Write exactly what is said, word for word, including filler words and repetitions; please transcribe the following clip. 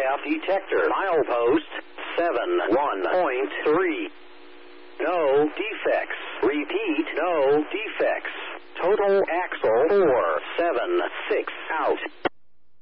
aircraft detector. Milepost seven one point three. No defects. Repeat, no defects. Total axle four seven six out.